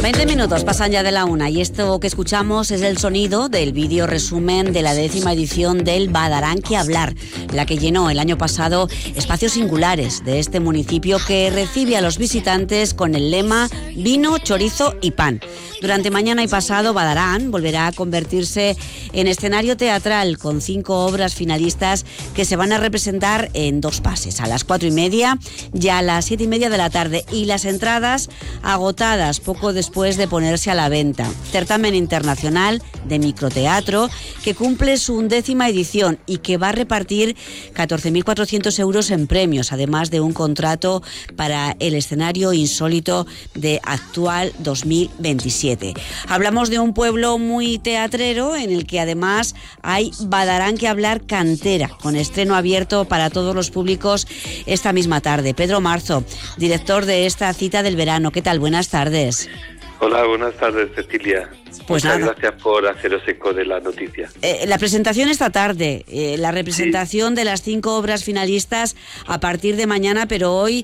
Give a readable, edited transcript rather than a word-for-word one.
20 minutos pasan ya de la 1 y esto que escuchamos es el sonido del vídeo resumen de la 10ª edición del Badarán que Hablar, la que llenó el año pasado espacios singulares de este municipio que recibe a los visitantes con el lema vino, chorizo y pan. Durante mañana y pasado, Badarán volverá a convertirse en escenario teatral con 5 obras finalistas que se van a representar en 2 pases, a las 4:30 y a las 7:30 de la tarde, y las entradas agotadas poco después de ponerse a la venta. Certamen internacional de microteatro que cumple su 11ª edición y que va a repartir 14.400 euros en premios, además de un contrato para el escenario insólito de Actual 2027. Hablamos de un pueblo muy teatrero en el que además hay Badarán que Hablar Cantera, con estreno abierto para todos los públicos esta misma tarde. Pedro Marzo, director de esta cita del verano. ¿Qué tal? Buenas tardes. Hola, buenas tardes, Cecilia. Pues muchas nada. Gracias por haceros eco de la noticia. La presentación esta tarde, la representación de las 5 obras finalistas a partir de mañana, pero hoy